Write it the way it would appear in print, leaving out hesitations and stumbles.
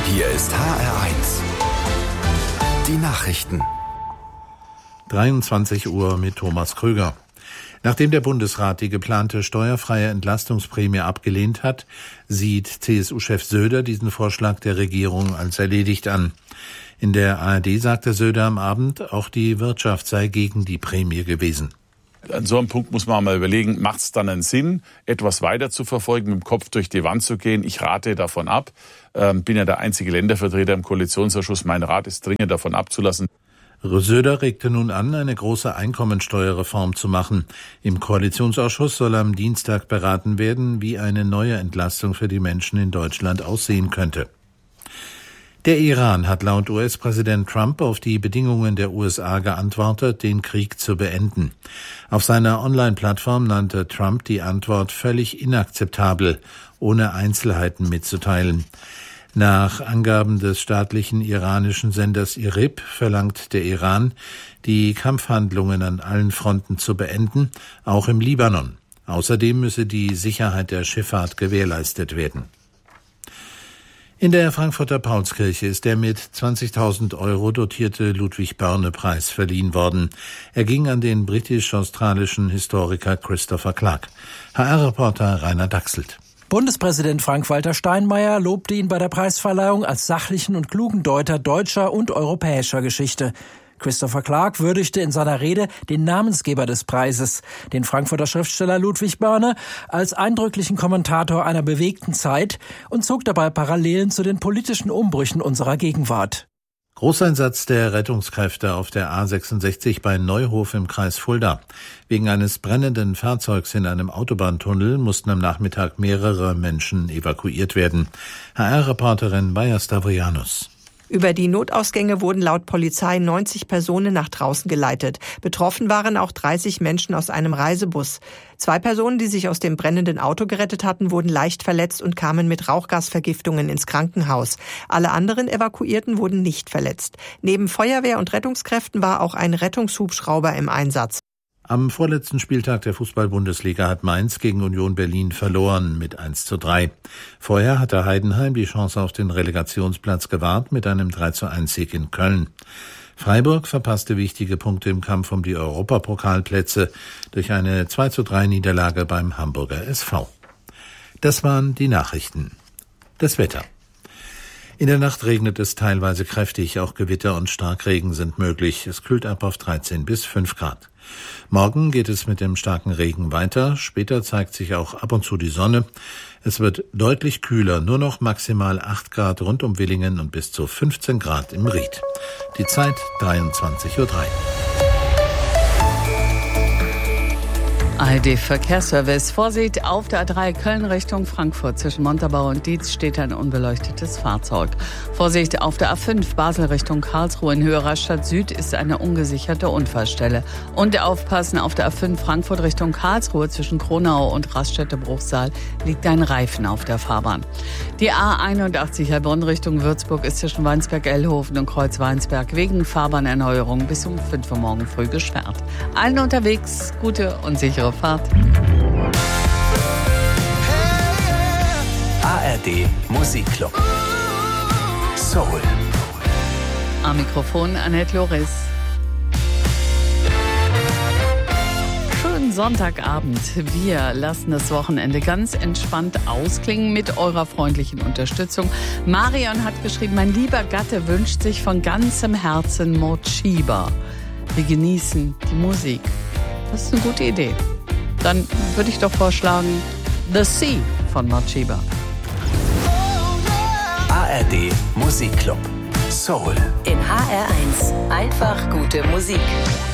Hier ist HR1. Die Nachrichten. 23 Uhr mit Thomas Krüger. Nachdem der Bundesrat die geplante steuerfreie Entlastungsprämie abgelehnt hat, sieht CSU-Chef Söder diesen Vorschlag der Regierung als erledigt an. In der ARD sagte Söder am Abend, auch die Wirtschaft sei gegen die Prämie gewesen. An so einem Punkt muss man mal überlegen, macht es dann einen Sinn, etwas weiter zu verfolgen, mit dem Kopf durch die Wand zu gehen? Ich rate davon ab. Bin ja der einzige Ländervertreter im Koalitionsausschuss. Mein Rat ist dringend davon abzulassen. Söder regte nun an, eine große Einkommensteuerreform zu machen. Im Koalitionsausschuss soll am Dienstag beraten werden, wie eine neue Entlastung für die Menschen in Deutschland aussehen könnte. Der Iran hat laut US-Präsident Trump auf die Bedingungen der USA geantwortet, den Krieg zu beenden. Auf seiner Online-Plattform nannte Trump die Antwort völlig inakzeptabel, ohne Einzelheiten mitzuteilen. Nach Angaben des staatlichen iranischen Senders IRIB verlangt der Iran, die Kampfhandlungen an allen Fronten zu beenden, auch im Libanon. Außerdem müsse die Sicherheit der Schifffahrt gewährleistet werden. In der Frankfurter Paulskirche ist der mit 20.000 € dotierte Ludwig-Börne-Preis verliehen worden. Er ging an den britisch-australischen Historiker Christopher Clark. HR-Reporter Rainer Dachselt. Bundespräsident Frank-Walter Steinmeier lobte ihn bei der Preisverleihung als sachlichen und klugen Deuter deutscher und europäischer Geschichte. Christopher Clark würdigte in seiner Rede den Namensgeber des Preises, den Frankfurter Schriftsteller Ludwig Börne, als eindrücklichen Kommentator einer bewegten Zeit und zog dabei Parallelen zu den politischen Umbrüchen unserer Gegenwart. Großeinsatz der Rettungskräfte auf der A66 bei Neuhof im Kreis Fulda. Wegen eines brennenden Fahrzeugs in einem Autobahntunnel mussten am Nachmittag mehrere Menschen evakuiert werden. HR-Reporterin Bayer Stavrianus. Über die Notausgänge wurden laut Polizei 90 Personen nach draußen geleitet. Betroffen waren auch 30 Menschen aus einem Reisebus. 2 Personen, die sich aus dem brennenden Auto gerettet hatten, wurden leicht verletzt und kamen mit Rauchgasvergiftungen ins Krankenhaus. Alle anderen Evakuierten wurden nicht verletzt. Neben Feuerwehr und Rettungskräften war auch ein Rettungshubschrauber im Einsatz. Am vorletzten Spieltag der Fußball-Bundesliga hat Mainz gegen Union Berlin verloren mit 1:3. Vorher hatte Heidenheim die Chance auf den Relegationsplatz gewahrt mit einem 3:1-Sieg in Köln. Freiburg verpasste wichtige Punkte im Kampf um die Europapokalplätze durch eine 2:3-Niederlage beim Hamburger SV. Das waren die Nachrichten. Das Wetter. In der Nacht regnet es teilweise kräftig, auch Gewitter und Starkregen sind möglich. Es kühlt ab auf 13 bis 5 Grad. Morgen geht es mit dem starken Regen weiter. Später zeigt sich auch ab und zu die Sonne. Es wird deutlich kühler, nur noch maximal 8 Grad rund um Willingen und bis zu 15 Grad im Ried. Die Zeit 23:03 Uhr. ARD-Verkehrsservice. Vorsicht, auf der A3 Köln Richtung Frankfurt. Zwischen Montabaur und Dietz steht ein unbeleuchtetes Fahrzeug. Vorsicht, auf der A5 Basel Richtung Karlsruhe in Höhe Rastatt Süd ist eine ungesicherte Unfallstelle. Und aufpassen, auf der A5 Frankfurt Richtung Karlsruhe zwischen Kronau und Raststätte-Bruchsal liegt ein Reifen auf der Fahrbahn. Die A81 Heilbronn Richtung Würzburg ist zwischen Weinsberg-Ellhofen und Kreuz-Weinsberg wegen Fahrbahnerneuerung bis um 5 Uhr morgen früh gesperrt. Allen unterwegs gute und sichere Fahrt. ARD Musikclub. Soul. Am Mikrofon Annette Loris. Schönen Sonntagabend. Wir lassen das Wochenende ganz entspannt ausklingen mit eurer freundlichen Unterstützung. Marion hat geschrieben, mein lieber Gatte wünscht sich von ganzem Herzen Mochiba. Wir genießen die Musik. Das ist eine gute Idee. Dann würde ich doch vorschlagen, The Sea von Mochiba. ARD Musikclub. Soul. In HR1. Einfach gute Musik.